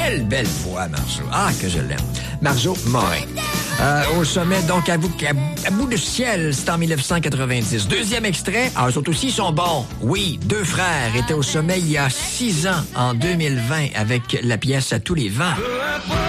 belle voix, Marjo. Ah, que je l'aime. Marjo Morin. Au sommet, donc, à bout de ciel, c'est en 1990. Deuxième extrait, eux autres aussi sont bons. Oui, deux frères étaient au sommet il y a 6 ans, en 2020, avec la pièce À tous les vents.